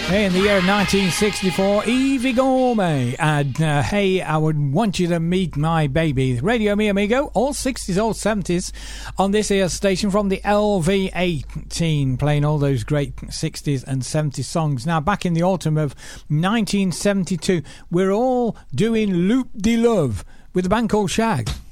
In the year of 1964, Evie Gormé and Hey, I Would Want You to Meet My Baby. Radio Mi Amigo, all 60s, all 70s on this here station from the LV18, playing all those great 60s and 70s songs. Now, back in the autumn of 1972, we're all doing Loop de Love with a band called Shag.